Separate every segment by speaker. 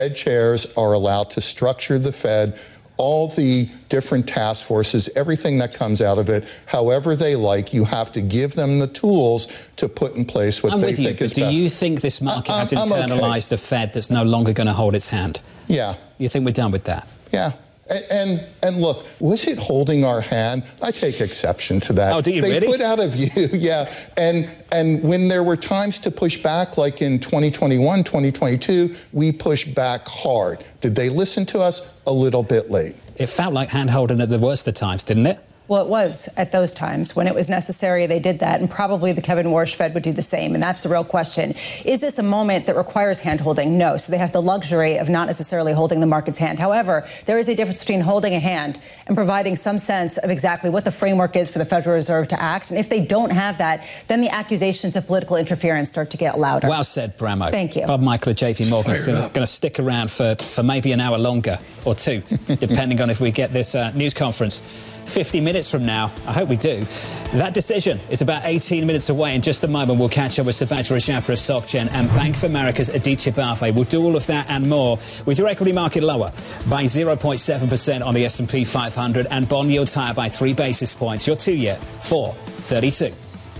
Speaker 1: Fed chairs are allowed to structure the Fed, all the different task forces, everything that comes out of it, however they like. You have to give them the tools to put in place what they think is best.
Speaker 2: Do you think this market has internalized a Fed that's no longer going to hold its hand?
Speaker 1: Yeah.
Speaker 2: You think we're done with that?
Speaker 1: Yeah. And look, was it holding our hand? I take exception to that.
Speaker 2: Oh, do you
Speaker 1: really?
Speaker 2: They
Speaker 1: put out a view, yeah. And when there were times to push back, like in 2021, 2022, we pushed back hard. Did they listen to us? A little bit late.
Speaker 2: It felt like hand-holding at the worst of times, didn't it?
Speaker 3: Well, it was at those times. When it was necessary, they did that, and probably the Kevin Warsh Fed would do the same, and that's the real question. Is this a moment that requires hand-holding? No. So they have the luxury of not necessarily holding the market's hand. However, there is a difference between holding a hand and providing some sense of exactly what the framework is for the Federal Reserve to act. And if they don't have that, then the accusations of political interference start to get louder.
Speaker 2: Well said, Bramo.
Speaker 3: Thank you.
Speaker 2: Bob Michael at JP Morgan is going to stick around for maybe an hour longer or two, depending on if we get this news conference 50 minutes from now. I hope we do. That decision is about 18 minutes away. In just a moment, we'll catch up with Subhadra Rajapra of SocGen and Bank of America's Aditya Barve. We'll do all of that and more with your equity market lower by 0.7% on the S&P 500 and bond yields higher by 3 basis points. Your 2-year, 4.32.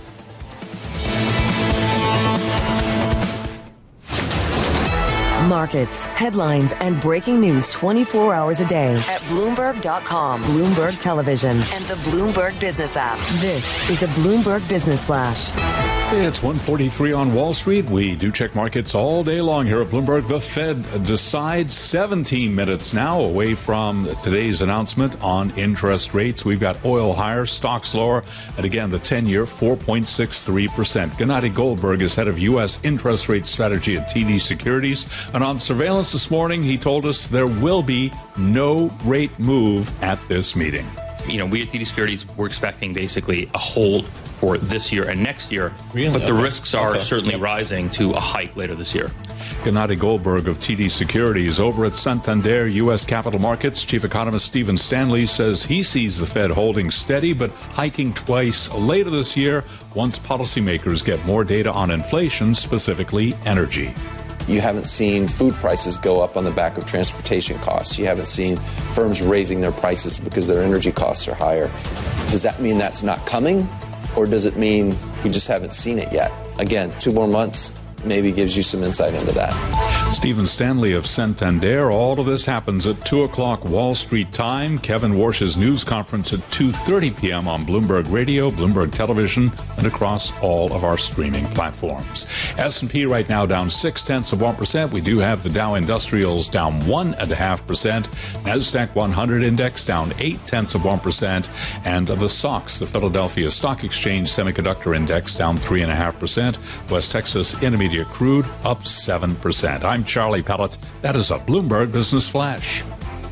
Speaker 4: Markets, headlines, and breaking news 24 hours a day at Bloomberg.com, Bloomberg Television, and the Bloomberg Business app. This is a Bloomberg Business Flash.
Speaker 5: It's 1:43 on Wall Street. We do check markets all day long here at Bloomberg. The Fed decides 17 minutes now away from today's announcement on interest rates. We've got oil higher, stocks lower, and again, the 10-year 4.63%. Gennady Goldberg is head of U.S. interest rate strategy at TD Securities. And on surveillance this morning, he told us there will be no rate move at this meeting.
Speaker 6: We at TD Securities, we're expecting basically a hold for this year and next year. Really? But the risks are certainly rising to a hike later this year.
Speaker 5: Gennady Goldberg of TD Securities. Over at Santander U.S. Capital Markets, Chief Economist Stephen Stanley says he sees the Fed holding steady but hiking twice later this year once policymakers get more data on inflation, specifically energy.
Speaker 7: You haven't seen food prices go up on the back of transportation costs. You haven't seen firms raising their prices because their energy costs are higher. Does that mean that's not coming? Or does it mean we just haven't seen it yet? Again, 2 more months maybe gives you some insight into that.
Speaker 5: Stephen Stanley of Santander. All of this happens at 2 o'clock Wall Street time. Kevin Warsh's news conference at 2:30 p.m. on Bloomberg Radio, Bloomberg Television, and across all of our streaming platforms. S&P right now down 0.6%. We do have the Dow Industrials down 1.5%. NASDAQ 100 index down 0.8%. And the SOX, the Philadelphia Stock Exchange Semiconductor Index, down 3.5%. West Texas Intermediate crude up 7%. I'm Charlie Pellet. That is a Bloomberg Business Flash.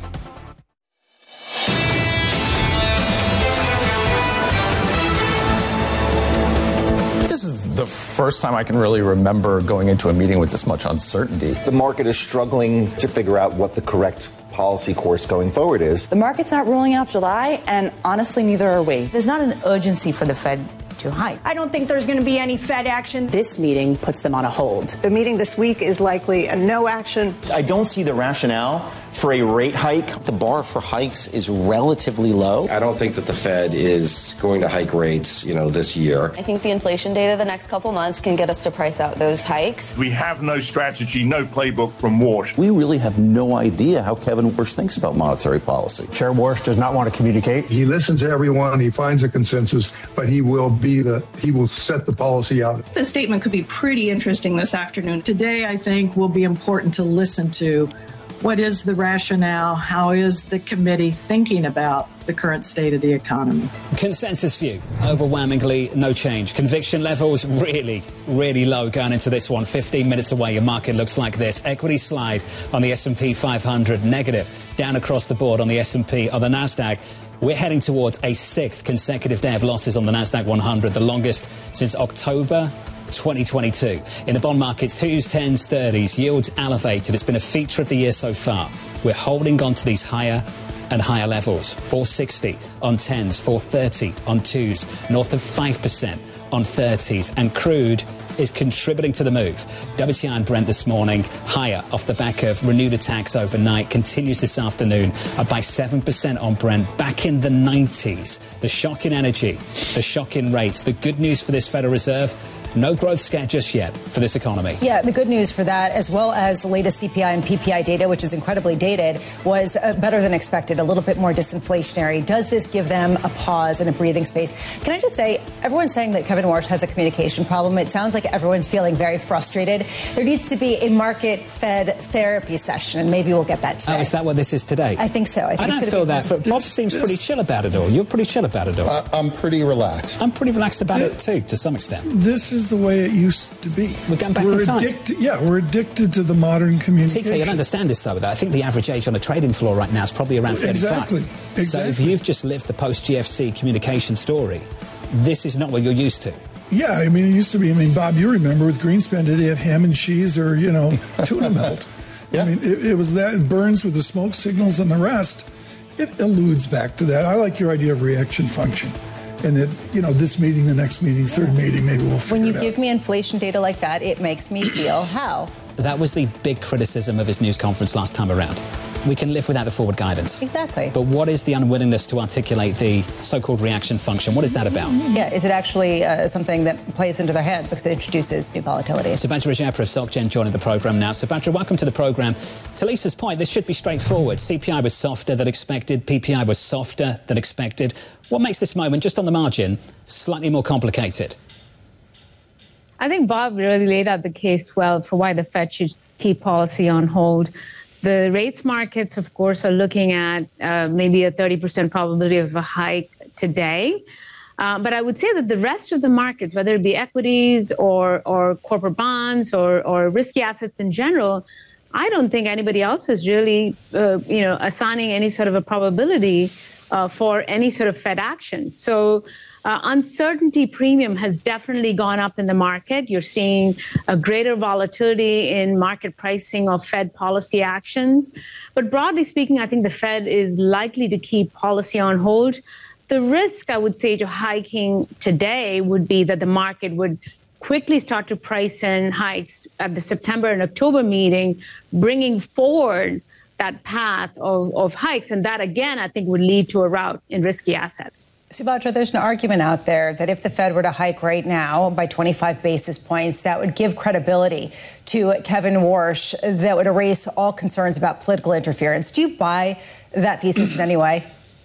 Speaker 8: This is the first time I can really remember going into a meeting with this much uncertainty.
Speaker 9: The market is struggling to figure out what the correct policy course going forward is.
Speaker 10: The market's not ruling out July, and honestly, neither are we.
Speaker 11: There's not an urgency for the Fed to hike.
Speaker 12: I don't think there's going to be any Fed action.
Speaker 10: This meeting puts them on a hold.
Speaker 13: The meeting this week is likely a no action.
Speaker 14: I don't see the rationale for a rate hike.
Speaker 15: The bar for hikes is relatively low.
Speaker 16: I don't think that the Fed is going to hike rates, this year.
Speaker 17: I think the inflation data the next couple months can get us to price out those hikes.
Speaker 18: We have no strategy, no playbook from Warsh.
Speaker 19: We really have no idea how Kevin Warsh thinks about monetary policy.
Speaker 20: Chair Warsh does not want to communicate.
Speaker 3: He listens to everyone, he finds a consensus, but he will set the policy out.
Speaker 6: The statement could be pretty interesting this afternoon. Today, I think, will be important to listen to. What is the rationale? How is the committee thinking about the current state of the economy?
Speaker 2: Consensus view, overwhelmingly no change. Conviction levels really, really low going into this one. 15 minutes away, your market looks like this. Equity slide on the S&P 500, negative. Down across the board on the S&P. On the NASDAQ, we're heading towards a 6th consecutive day of losses on the NASDAQ 100, the longest since October 2022. In the bond markets, 2s, 10s, 30s, yields elevated. It's been a feature of the year so far. We're holding on to these higher and higher levels. 460 on 10s, 430 on 2s, north of 5% on 30s, and crude is contributing to the move. WTI and Brent this morning higher off the back of renewed attacks overnight, continues this afternoon, up by 7% on Brent, back in the 90s. The shock in energy, the shock in rates. The good news for this Federal Reserve, no growth scare just yet for this economy.
Speaker 3: Yeah, the good news for that, as well as the latest CPI and PPI data, which is incredibly dated, was better than expected, a little bit more disinflationary. Does this give them a pause and a breathing space? Can I just say, everyone's saying that Kevin Warsh has a communication problem. It sounds like everyone's feeling very frustrated. There needs to be a market-fed therapy session, and maybe we'll get that today.
Speaker 2: Oh, is that what this is today?
Speaker 3: I think so.
Speaker 2: I don't feel that. Bob seems pretty chill about it all. You're pretty chill about it all.
Speaker 1: I'm pretty relaxed.
Speaker 2: I'm pretty relaxed about it too, to some extent.
Speaker 21: This is the way it used to be.
Speaker 2: We're going back in time.
Speaker 21: We're addicted to the modern communication.
Speaker 2: TK, you'll understand this, though. I think the average age on a trading floor right now is probably around 35.
Speaker 21: Exactly.
Speaker 2: So if you've just lived the post-GFC communication story, this is not what you're used to.
Speaker 21: Yeah, I mean, it used to be, Bob, you remember with Greenspan, did he have ham and cheese or, tuna melt? Yeah. I mean, it was that, and Burns with the smoke signals and the rest. It alludes back to that. I like your idea of reaction function. And that, this meeting, the next meeting, third meeting, maybe we'll figure it out.
Speaker 3: When you give me inflation data like that, it makes me feel how?
Speaker 2: That was the big criticism of his news conference last time around. We can live without the forward guidance.
Speaker 3: Exactly.
Speaker 2: But what is the unwillingness to articulate the so-called reaction function? What is that about?
Speaker 3: Yeah, is it actually something that plays into their hand because it introduces new volatility?
Speaker 2: Subhadra Rajapra of SocGen joining the programme now. Subhadra, welcome to the programme. To Lisa's point, this should be straightforward. CPI was softer than expected. PPI was softer than expected. What makes this moment, just on the margin, slightly more complicated?
Speaker 22: I think Bob really laid out the case well for why the Fed should keep policy on hold. The rates markets, of course, are looking at maybe a 30% probability of a hike today. But I would say that the rest of the markets, whether it be equities or corporate bonds or risky assets in general, I don't think anybody else is really, assigning any sort of a probability for any sort of Fed action. So uncertainty premium has definitely gone up in the market. You're seeing a greater volatility in market pricing of Fed policy actions. But broadly speaking, I think the Fed is likely to keep policy on hold. The risk, I would say, to hiking today would be that the market would quickly start to price in hikes at the September and October meeting, bringing forward that path of hikes. And that, again, I think would lead to a rout in risky assets.
Speaker 3: Subhadra, there's an argument out there that if the Fed were to hike right now by 25 basis points, that would give credibility to Kevin Warsh, that would erase all concerns about political interference. Do you buy that thesis in any way?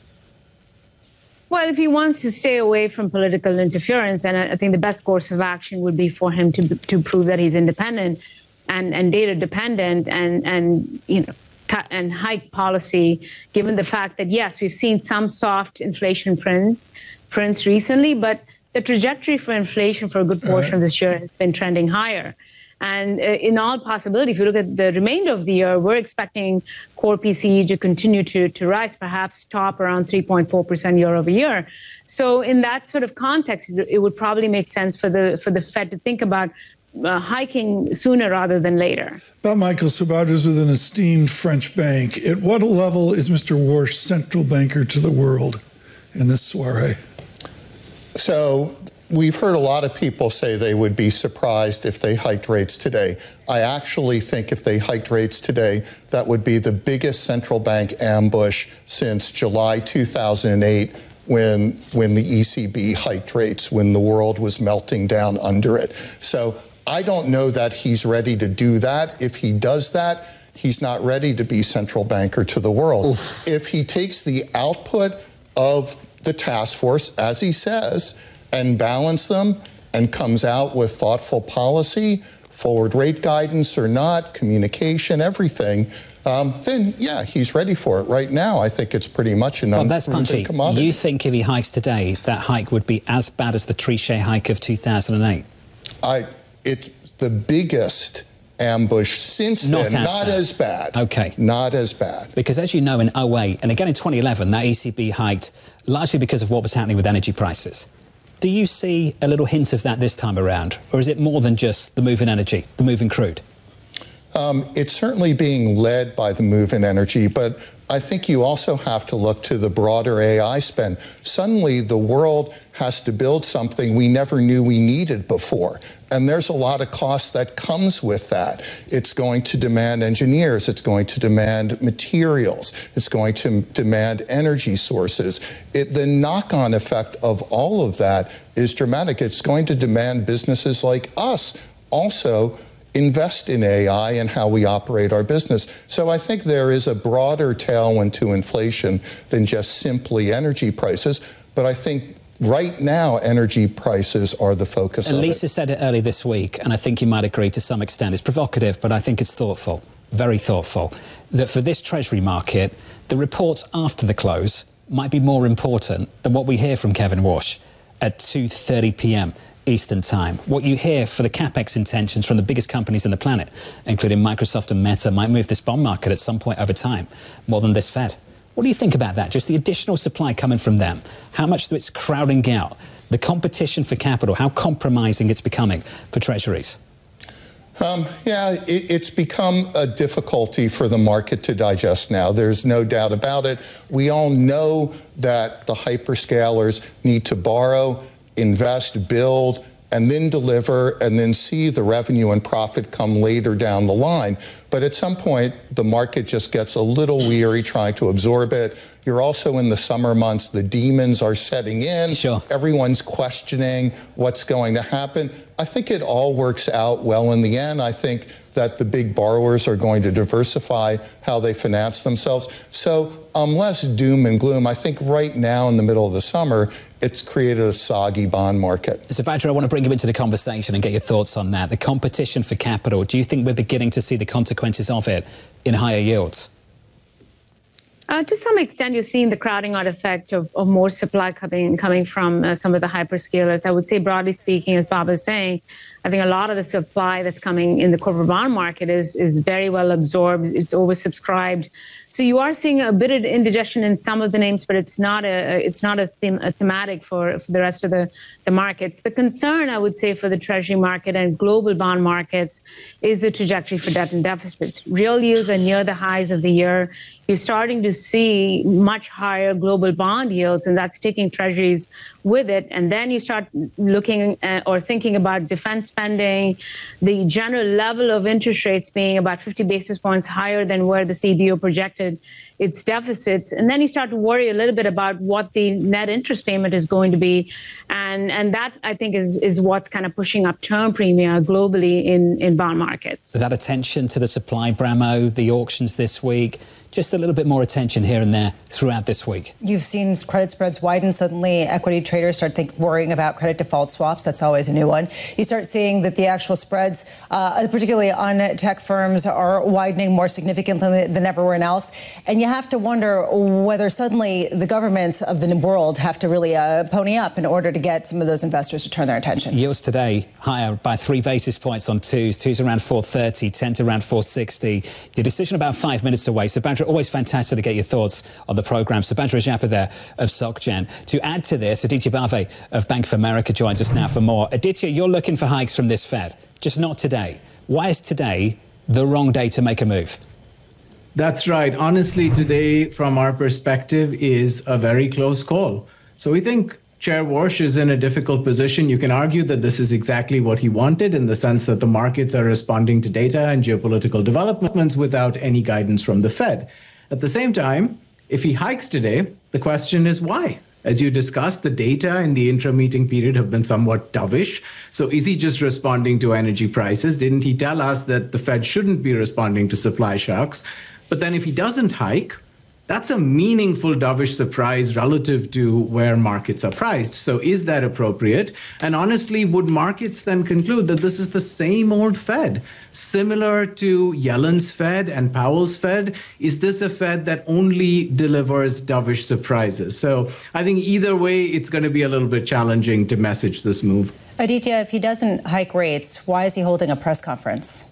Speaker 22: Well, if he wants to stay away from political interference, then I think the best course of action would be for him to prove that he's independent and data dependent and cut and hike policy, given the fact that, yes, we've seen some soft inflation prints recently, but the trajectory for inflation for a good portion of this year has been trending higher. And in all possibility, if you look at the remainder of the year, we're expecting core PCE to continue to rise, perhaps top around 3.4% year over year. So in that sort of context, it would probably make sense for the Fed to think about hiking sooner rather than later.
Speaker 21: Bob Michael, Subhadra is with an esteemed French bank. At what level is Mr. Warsh central banker to the world in this soiree?
Speaker 1: So we've heard a lot of people say they would be surprised if they hiked rates today. I actually think if they hiked rates today, that would be the biggest central bank ambush since July 2008, when the ECB hiked rates, when the world was melting down under it. So I don't know that he's ready to do that. If he does that, he's not ready to be central banker to the world. Oof. If he takes the output of the task force, as he says, and balance them and comes out with thoughtful policy, forward rate guidance or not, communication, everything, then, yeah, he's ready for it. Right now, I think it's pretty much an unproven commodity.
Speaker 2: You think if he hikes today, that hike would be as bad as the Trichet hike of 2008?
Speaker 1: It's the biggest ambush since then. Not as bad.
Speaker 2: Okay.
Speaker 1: Not as bad.
Speaker 2: Because as you know, in 2008, and again in 2011, that ECB hiked largely because of what was happening with energy prices. Do you see a little hint of that this time around? Or is it more than just the move in energy, the move in crude?
Speaker 1: It's certainly being led by the move in energy, but I think you also have to look to the broader AI spend. Suddenly, the world has to build something we never knew we needed before. And there's a lot of cost that comes with that. It's going to demand engineers. It's going to demand materials. It's going to demand energy sources. The knock-on effect of all of that is dramatic. It's going to demand businesses like us also invest in AI and how we operate our business. So I think there is a broader tailwind to inflation than just simply energy prices. But I think right now, energy prices are the focus of it.
Speaker 2: Lisa said it early this week, and I think you might agree to some extent. It's provocative, but I think it's thoughtful, very thoughtful, that for this Treasury market, the reports after the close might be more important than what we hear from Kevin Warsh at 2:30 p.m. Eastern Time. What you hear for the capex intentions from the biggest companies on the planet, including Microsoft and Meta, might move this bond market at some point over time, more than this Fed. What do you think about that? Just the additional supply coming from them, how much it's crowding out, the competition for capital, how compromising it's becoming for treasuries?
Speaker 1: It's become a difficulty for the market to digest now. There's no doubt about it. We all know that the hyperscalers need to borrow, invest, build, and then deliver, and then see the revenue and profit come later down the line. But at some point, the market just gets a little weary trying to absorb it. You're also in the summer months. The demons are setting in.
Speaker 2: Sure.
Speaker 1: Everyone's questioning what's going to happen. I think it all works out well in the end. I think that the big borrowers are going to diversify how they finance themselves. So less doom and gloom. I think right now in the middle of the summer, it's created a soggy bond market.
Speaker 2: So, Badger, I want to bring you into the conversation and get your thoughts on that. The competition for capital, do you think we're beginning to see the consequences of it in higher yields?
Speaker 22: To some extent, you're seeing the crowding out effect of more supply coming from some of the hyperscalers. I would say, broadly speaking, as Bob is saying, I think a lot of the supply that's coming in the corporate bond market is very well absorbed. It's oversubscribed. So you are seeing a bit of indigestion in some of the names, but it's not a thematic for the rest of the markets. The concern, I would say, for the Treasury market and global bond markets is the trajectory for debt and deficits. Real yields are near the highs of the year. You're starting to see much higher global bond yields, and that's taking Treasuries with it. And then you start looking or thinking about defense spending, the general level of interest rates being about 50 basis points higher than where the CBO projected its deficits. And then you start to worry a little bit about what the net interest payment is going to be. And that, I think, is what's kind of pushing up term premia globally in bond markets.
Speaker 2: That attention to the supply, Bramo, the auctions this week, just a little bit more attention here and there throughout this week.
Speaker 3: You've seen credit spreads widen. Suddenly, equity traders start worrying about credit default swaps. That's always a new one. You start seeing that the actual spreads, particularly on tech firms, are widening more significantly than everywhere else. And you have to wonder whether suddenly the governments of the world have to really pony up in order to get some of those investors to turn their attention.
Speaker 2: Yields today higher by 3 basis points on twos around 430, 10s around 460. The decision about 5 minutes away. So, Badger, always fantastic to get your thoughts on the programme. So, Badger Ajapa there of SocGen. To add to this, Aditya Bave of Bank of America joins us now for more. Aditya, you're looking for hikes from this Fed, just not today. Why is today the wrong day to make a move?
Speaker 4: That's right. Honestly, today, from our perspective, is a very close call. So we think Chair Warsh is in a difficult position. You can argue that this is exactly what he wanted in the sense that the markets are responding to data and geopolitical developments without any guidance from the Fed. At the same time, if he hikes today, the question is why? As you discussed, the data in the intra-meeting period have been somewhat dovish. So is he just responding to energy prices? Didn't he tell us that the Fed shouldn't be responding to supply shocks? But then if he doesn't hike, that's a meaningful dovish surprise relative to where markets are priced. So is that appropriate? And honestly, would markets then conclude that this is the same old Fed, similar to Yellen's Fed and Powell's Fed? Is this a Fed that only delivers dovish surprises? So I think either way, it's going to be a little bit challenging to message this move.
Speaker 3: Aditya, if he doesn't hike rates, why is he holding a press conference?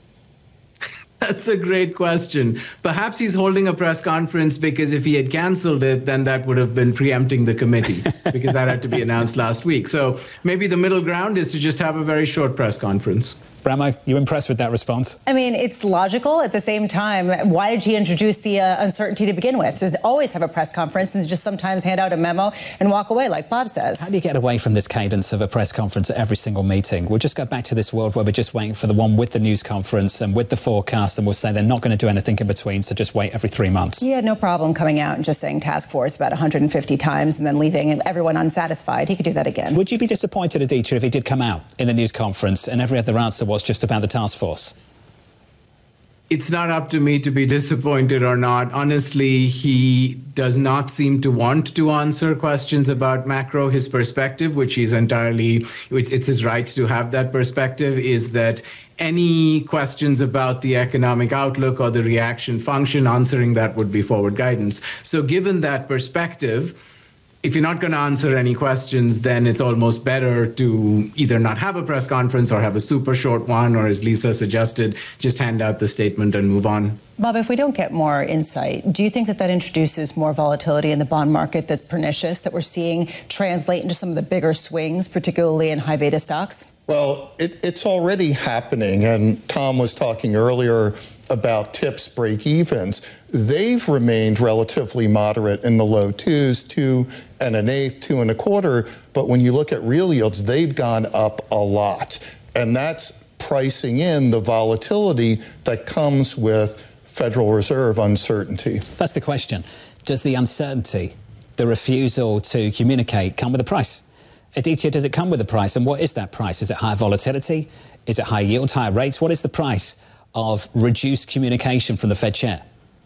Speaker 4: That's a great question. Perhaps he's holding a press conference because if he had canceled it, then that would have been preempting the committee because that had to be announced last week. So maybe the middle ground is to just have a very short press conference.
Speaker 2: Bramo, you impressed with that response?
Speaker 3: I mean, it's logical. At the same time, why did he introduce the uncertainty to begin with? So they always have a press conference and just sometimes hand out a memo and walk away, like Bob says.
Speaker 2: How do you get away from this cadence of a press conference at every single meeting? We'll just go back to this world where we're just waiting for the one with the news conference and with the forecast, and we'll say they're not going to do anything in between, so just wait every 3 months.
Speaker 3: He had no problem coming out and just saying task force about 150 times and then leaving everyone unsatisfied. He could do that again.
Speaker 2: Would you be disappointed, Aditya, if he did come out in the news conference and every other answer was just about the task force?
Speaker 4: It's not up to me to be disappointed or not. Honestly, he does not seem to want to answer questions about macro. His perspective, which he's entirely, it's his right to have that perspective, is that any questions about the economic outlook or the reaction function, answering that would be forward guidance. So given that perspective, if you're not going to answer any questions, then it's almost better to either not have a press conference or have a super short one, or as Lisa suggested, just hand out the statement and move on.
Speaker 3: Bob, if we don't get more insight, do you think that introduces more volatility in the bond market that's pernicious, that we're seeing translate into some of the bigger swings, particularly in high beta stocks?
Speaker 1: Well, it's already happening, and Tom was talking earlier about TIPS break-evens. They've remained relatively moderate in the low 2s, 2 1/8, 2 1/4, but when you look at real yields, they've gone up a lot. And that's pricing in the volatility that comes with Federal Reserve uncertainty.
Speaker 2: That's the question. Does the uncertainty, the refusal to communicate, come with a price? Aditya, does it come with a price? And what is that price? Is it high volatility? Is it high yield, higher rates? What is the price of reduced communication from the Fed chair?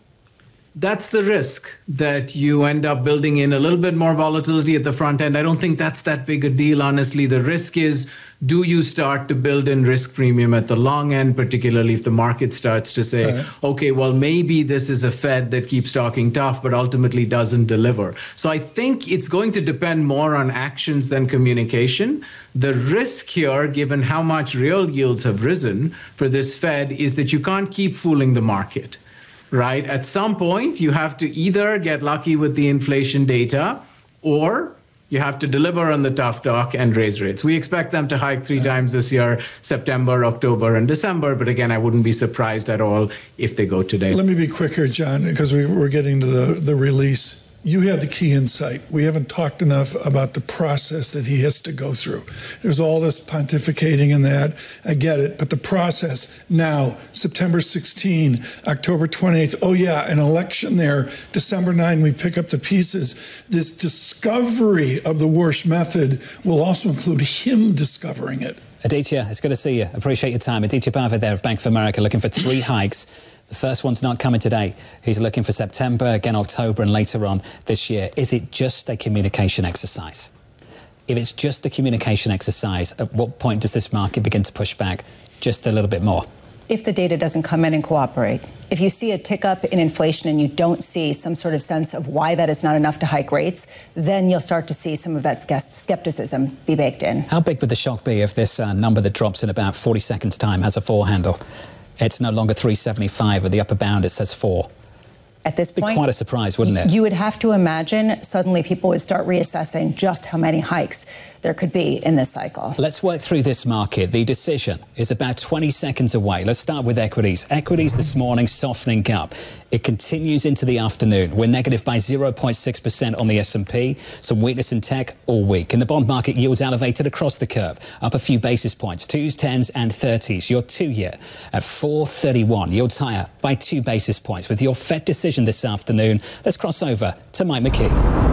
Speaker 4: That's the risk, that you end up building in a little bit more volatility at the front end. I don't think that's that big a deal, honestly. The risk is, do you start to build in risk premium at the long end, particularly if the market starts to say, okay, well, maybe this is a Fed that keeps talking tough, but ultimately doesn't deliver. So I think it's going to depend more on actions than communication. The risk here, given how much real yields have risen for this Fed, is that you can't keep fooling the market. Right? At some point, you have to either get lucky with the inflation data, or you have to deliver on the tough talk and raise rates. We expect them to hike 3 times this year, September, October, and December. But again, I wouldn't be surprised at all if they go today.
Speaker 21: Let me be quicker, John, because we're getting to the release. You had the key insight. We haven't talked enough about the process that he has to go through. There's all this pontificating and that. I get it. But the process now, September 16, October 28th. Oh, yeah, an election there. December 9, we pick up the pieces. This discovery of the Warsh method will also include him discovering it.
Speaker 2: Aditya, it's good to see you. Appreciate your time. Aditya Bhaver there of Bank of America, looking for 3 hikes. The first one's not coming today. He's looking for September, again October, and later on this year. Is it just a communication exercise? If it's just a communication exercise, at what point does this market begin to push back just a little bit more?
Speaker 3: If the data doesn't come in and cooperate, if you see a tick up in inflation and you don't see some sort of sense of why that is not enough to hike rates, then you'll start to see some of that skepticism be baked in.
Speaker 2: How big would the shock be if this number that drops in about 40 seconds' time has a 4 handle? It's no longer 375, or the upper bound, it says 4.
Speaker 3: At this point,
Speaker 2: it'd be quite a surprise, wouldn't it?
Speaker 3: You would have to imagine suddenly people would start reassessing just how many hikes there could be in this cycle.
Speaker 2: Let's work through this market. The decision is about 20 seconds away. Let's start with equities. Equities this morning softening up. It continues into the afternoon. We're negative by 0.6% on the S&P. Some weakness in tech all week. In the bond market, yields elevated across the curve, up a few basis points, 2s, 10s and 30s. Your 2-year at 4.31. Yields higher by 2 basis points. With your Fed decision this afternoon, let's cross over to Mike McKee.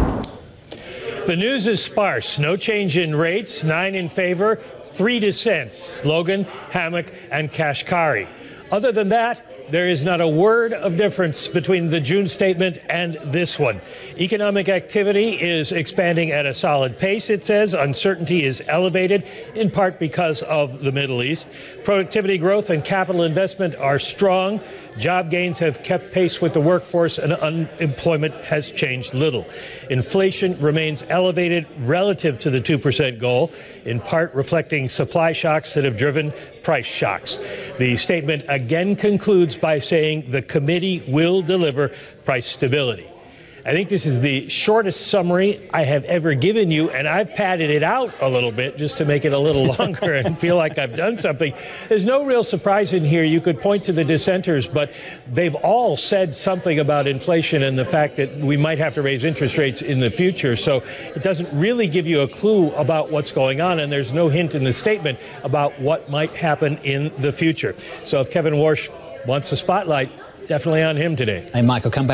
Speaker 5: The news is sparse. No change in rates, 9 in favor, 3 dissents. Logan, Hammock, and Kashkari. Other than that, there is not a word of difference between the June statement and this one. Economic activity is expanding at a solid pace, it says. Uncertainty is elevated, in part because of the Middle East. Productivity growth and capital investment are strong. Job gains have kept pace with the workforce, and unemployment has changed little. Inflation remains elevated relative to the 2% goal, in part reflecting supply shocks that have driven price shocks. The statement again concludes by saying the committee will deliver price stability. I think this is the shortest summary I have ever given you, and I've padded it out a little bit just to make it a little longer and feel like I've done something. There's no real surprise in here. You could point to the dissenters, but they've all said something about inflation and the fact that we might have to raise interest rates in the future. So it doesn't really give you a clue about what's going on, and there's no hint in the statement about what might happen in the future. So if Kevin Warsh wants the spotlight, definitely on him today.
Speaker 2: Hey, Michael, come back.